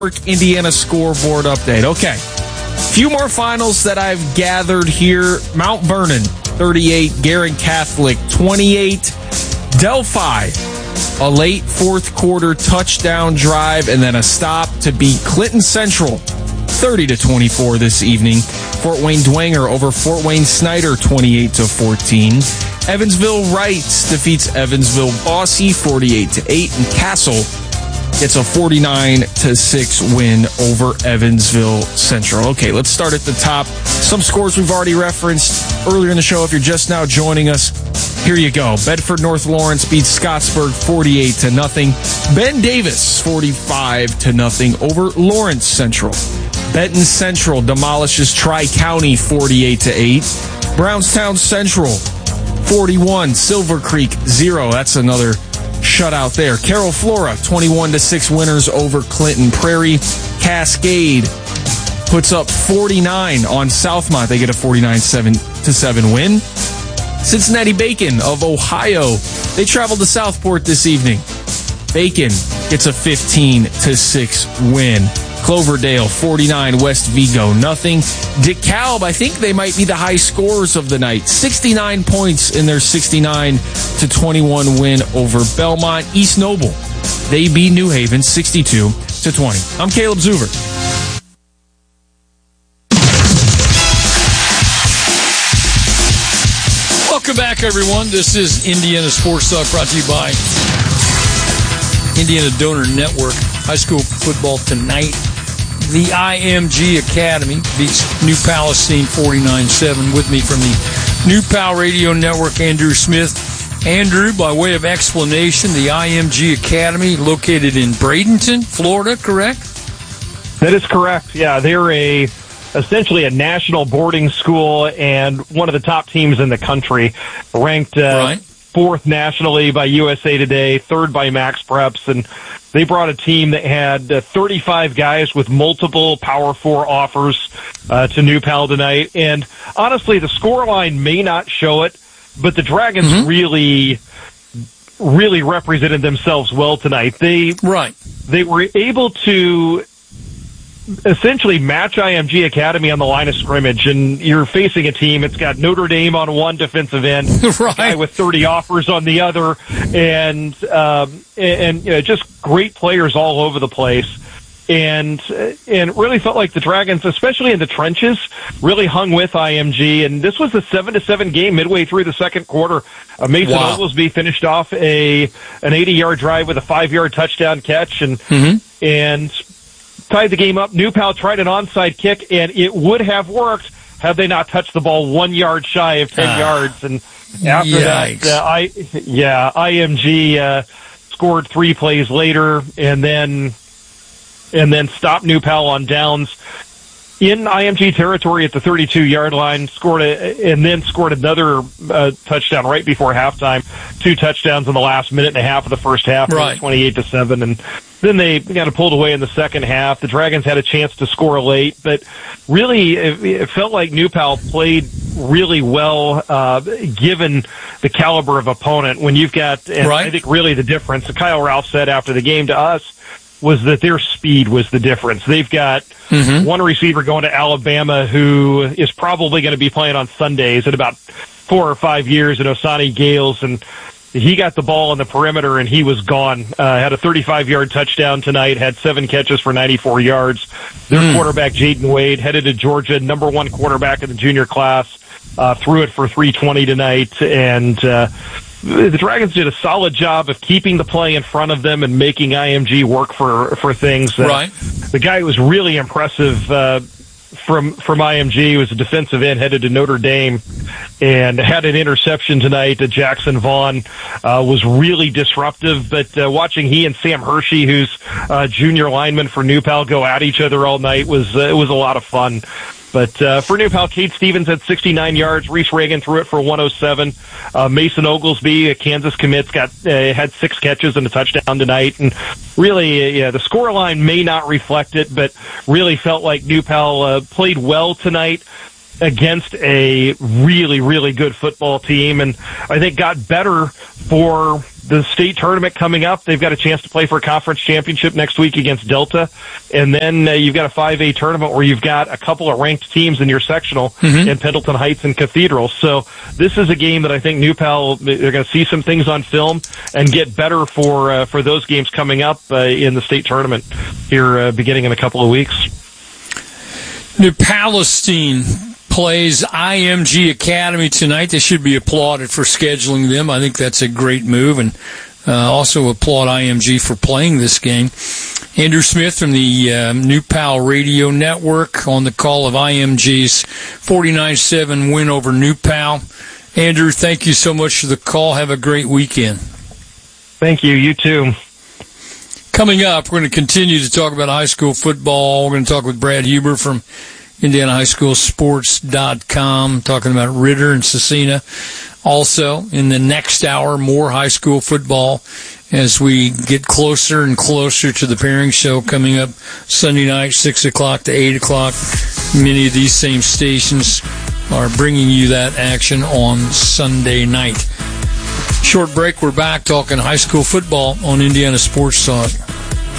Indiana scoreboard update. Okay. Few more finals that I've gathered here. Mount Vernon, 38. Guerin Catholic, 28. Delphi, a late fourth quarter touchdown drive and then a stop to beat Clinton Central, 30-24 this evening. Fort Wayne Dwenger over Fort Wayne Snyder, 28-14. Evansville Wrights defeats Evansville Bossy, 48-8. And Castle gets a 49-6 win over Evansville Central. Okay, let's start at the top. Some scores we've already referenced earlier in the show. If you're just now joining us, here you go. Bedford North Lawrence beats Scottsburg 48-0. Ben Davis 45-0 over Lawrence Central. Benton Central demolishes Tri-County 48-8. Brownstown Central 41, Silver Creek 0. That's another shutout there. Carroll Flora 21-6 winners over Clinton Prairie. Cascade puts up 49 on Southmont. They get a 49-7 win. Cincinnati Bacon of Ohio, they travel to Southport this evening. Bacon gets a 15-6 win. Cloverdale 49, West Vigo nothing. DeKalb, I think they might be the high scorers of the night. 69 points in their 69-21 win over Belmont. East Noble, they beat New Haven 62-20. I'm Caleb Zuber. Welcome back, everyone. This is Indiana Sports Talk, brought to you by Indiana Donor Network. High school football tonight. The IMG Academy beats New Palestine 49-7. With me from the New Pal Radio Network, Andrew Smith. Andrew, by way of explanation, the IMG Academy located in Bradenton, Florida, correct? That is correct. Yeah, they're essentially a national boarding school and one of the top teams in the country, ranked fourth nationally by USA Today, third by Max Preps, and they brought a team that had 35 guys with multiple Power 4 offers to New Pal tonight. And honestly, the scoreline may not show it, but the Dragons really represented themselves well tonight. They were able to essentially match IMG Academy on the line of scrimmage, and you're facing a team. It's got Notre Dame on one defensive end, a guy with 30 offers on the other, and just great players all over the place. And really felt like the Dragons, especially in the trenches, really hung with IMG. And this was a 7-7 game midway through the second quarter. Mason Oglesby finished off an 80-yard drive with a 5-yard touchdown catch, and tied the game up. New Pal tried an onside kick, and it would have worked had they not touched the ball 1 yard shy of 10 yards. And after that, IMG scored 3 plays later, and then stopped New Pal on downs in IMG territory at the 32-yard line. Scored another touchdown right before halftime. 2 touchdowns in the last minute and a half of the first half, 28-7, and then they got pulled away in the second half. The Dragons had a chance to score late, but really it felt like New Pal played really well, given the caliber of opponent. When you've got, I think really the difference, Kyle Ralph said after the game to us, was that their speed was the difference. They've got one receiver going to Alabama who is probably going to be playing on Sundays in about 4 or 5 years, in Osani Gales, and he got the ball on the perimeter and he was gone. Had a 35-yard touchdown tonight, had 7 catches for 94 yards. Their quarterback, Jaden Wade, headed to Georgia, number 1 quarterback in the junior class, threw it for 320 tonight, and the Dragons did a solid job of keeping the play in front of them and making IMG work for things. The guy who was really impressive from IMG was a defensive end, headed to Notre Dame, and had an interception tonight. Jackson Vaughn was really disruptive, but watching he and Sam Hershey, who's junior lineman for New Pal, go at each other all night was a lot of fun. But for New Pal, Cade Stevens had 69 yards. Reese Reagan threw it for 107. Mason Oglesby, a Kansas commit, had 6 catches and a touchdown tonight. And really, the scoreline may not reflect it, but really felt like New Pal played well tonight. against a really, really good football team, and I think got better for the state tournament coming up. They've got a chance to play for a conference championship next week against Delta, and then you've got a 5A tournament where you've got a couple of ranked teams in your sectional in Pendleton Heights and Cathedral. So this is a game that I think New Pal, they're going to see some things on film and get better for those games coming up in the state tournament here beginning in a couple of weeks. New Palestine plays IMG Academy tonight. They should be applauded for scheduling them. I think that's a great move, and also applaud IMG for playing this game. Andrew Smith from the New Pal Radio Network on the call of IMG's 49-7 win over New Pal. Andrew, thank you so much for the call. Have a great weekend. Thank you. You too. Coming up, we're going to continue to talk about high school football. We're going to talk with Brad Huber from IndianaHighSchoolSports.com, talking about Ritter and Cecina. Also, in the next hour, more high school football as we get closer and closer to the pairing show coming up Sunday night, 6 o'clock to 8 o'clock. Many of these same stations are bringing you that action on Sunday night. Short break, we're back talking high school football on Indiana Sports Talk.